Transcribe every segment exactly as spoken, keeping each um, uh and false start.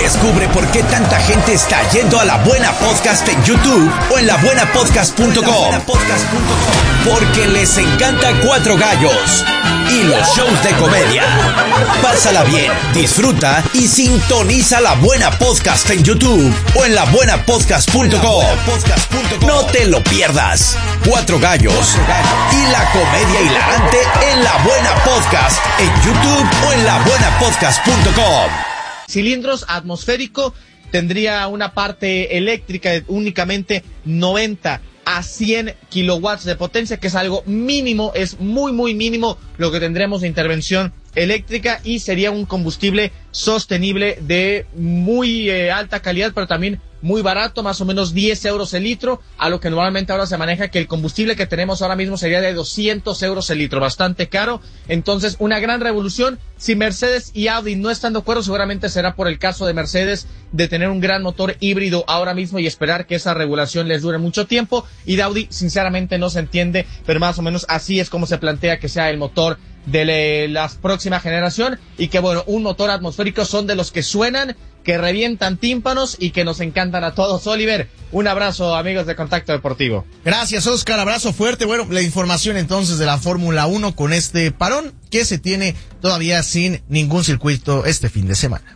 Descubre por qué tanta gente está yendo a La Buena Podcast en YouTube o en la buena podcast punto com. Porque les encanta Cuatro Gallos y los shows de comedia. Pásala bien, disfruta y sintoniza La Buena Podcast en YouTube o en la buena podcast punto com. No te lo pierdas. Cuatro Gallos y la comedia hilarante en La Buena Podcast en YouTube o en la buena podcast punto com. Cilindros atmosférico, tendría una parte eléctrica de únicamente noventa a cien kilowatts de potencia, que es algo mínimo, es muy muy mínimo lo que tendremos de intervención eléctrica, y sería un combustible sostenible de muy eh, alta calidad, pero también muy barato, más o menos diez euros el litro, a lo que normalmente ahora se maneja que el combustible que tenemos ahora mismo sería de doscientos euros el litro, bastante caro. Entonces, una gran revolución. Si Mercedes y Audi no están de acuerdo, seguramente será por el caso de Mercedes de tener un gran motor híbrido ahora mismo y esperar que esa regulación les dure mucho tiempo, y de Audi sinceramente no se entiende, pero más o menos así es como se plantea que sea el motor de la próxima generación, y que bueno, un motor atmosférico son de los que suenan, que revientan tímpanos y que nos encantan a todos. Oliver, un abrazo, amigos de Contacto Deportivo. Gracias, Oscar, abrazo fuerte. Bueno, la información entonces de la Fórmula uno con este parón que se tiene todavía sin ningún circuito este fin de semana.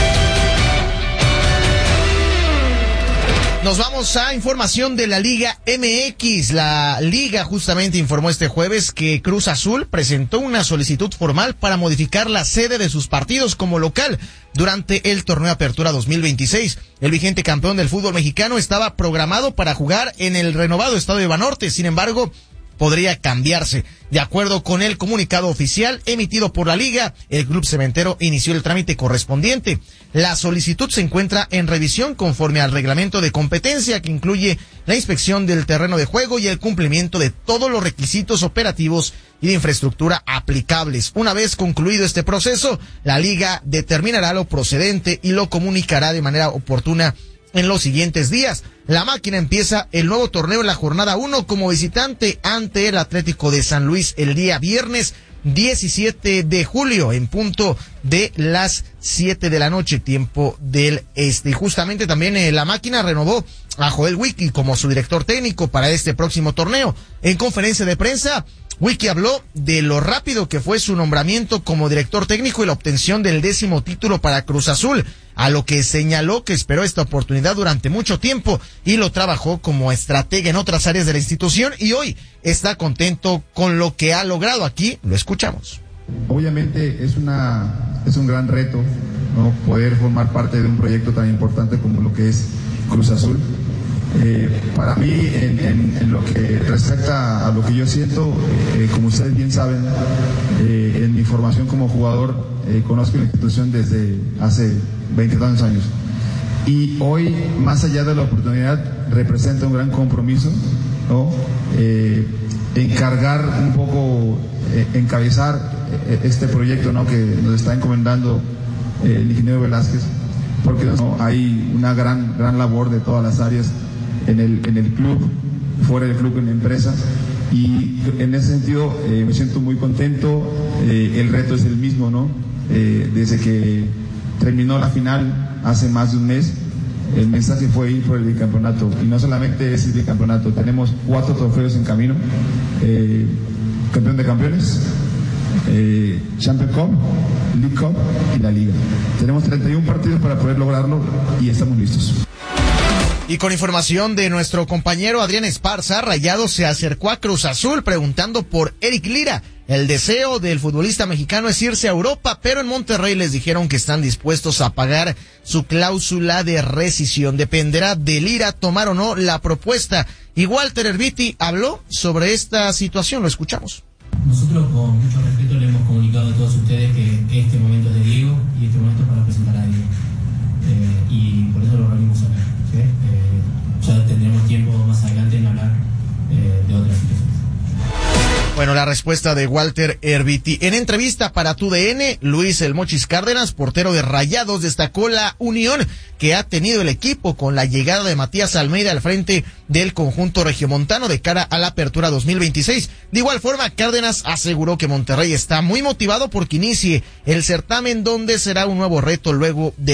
Nos vamos a información de la Liga M X. La Liga justamente informó este jueves que Cruz Azul presentó una solicitud formal para modificar la sede de sus partidos como local durante el torneo Apertura dos mil veintiséis. El vigente campeón del fútbol mexicano estaba programado para jugar en el renovado Estadio Banorte. Sin embargo, podría cambiarse. De acuerdo con el comunicado oficial emitido por la Liga, el Club Cementero inició el trámite correspondiente. La solicitud se encuentra en revisión conforme al reglamento de competencia, que incluye la inspección del terreno de juego y el cumplimiento de todos los requisitos operativos y de infraestructura aplicables. Una vez concluido este proceso, la Liga determinará lo procedente y lo comunicará de manera oportuna en los siguientes días. La máquina empieza el nuevo torneo en la jornada uno como visitante ante el Atlético de San Luis el día viernes diecisiete de julio en punto de las siete de la noche, tiempo del este. Y justamente también eh, la máquina renovó a Joel Wiki como su director técnico para este próximo torneo. En conferencia de prensa, Wiki habló de lo rápido que fue su nombramiento como director técnico y la obtención del décimo título para Cruz Azul, a lo que señaló que esperó esta oportunidad durante mucho tiempo y lo trabajó como estratega en otras áreas de la institución, y hoy está contento con lo que ha logrado. Aquí lo escuchamos. Obviamente es una es un gran reto, ¿no?, poder formar parte de un proyecto tan importante como lo que es Cruz Azul. Eh, para mí, en, en, en lo que respecta a lo que yo siento, eh, como ustedes bien saben, eh, en mi formación como jugador, eh, conozco la institución desde hace veinte años. Y hoy, más allá de la oportunidad, representa un gran compromiso, ¿no? Eh, encargar un poco, eh, encabezar eh, este proyecto, ¿no?, que nos está encomendando eh, el ingeniero Velázquez, porque, ¿no?, hay una gran, gran labor de todas las áreas en el, en el club, fuera del club, en la empresa, y en ese sentido eh, me siento muy contento. Eh, el reto es el mismo, ¿no? Eh, desde que terminó la final hace más de un mes, el mensaje fue ir por el bicampeonato, y no solamente es el bicampeonato, tenemos cuatro trofeos en camino, eh, campeón de campeones, eh, Champions Cup, League Cup y la Liga. Tenemos treinta y uno partidos para poder lograrlo y estamos listos. Y con información de nuestro compañero Adrián Esparza, Rayados se acercó a Cruz Azul preguntando por Eric Lira. El deseo del futbolista mexicano es irse a Europa, pero en Monterrey les dijeron que están dispuestos a pagar su cláusula de rescisión. Dependerá de Lira tomar o no la propuesta. Y Walter Erviti habló sobre esta situación, lo escuchamos. Nosotros con mucho respeto le hemos comunicado a todos ustedes que este momento es de Diego y este momento es para presentar a Diego. Eh, y por eso lo reunimos acá. ¿Sí? Eh, ya tendremos tiempo más adelante en hablar eh, de otras situaciones. Bueno, la respuesta de Walter Erviti. En entrevista para T U D N, Luis El Mochis Cárdenas, portero de Rayados, destacó la unión que ha tenido el equipo con la llegada de Matías Almeida al frente del conjunto regiomontano de cara a la apertura dos mil veintiséis. De igual forma, Cárdenas aseguró que Monterrey está muy motivado porque inicie el certamen, donde será un nuevo reto luego de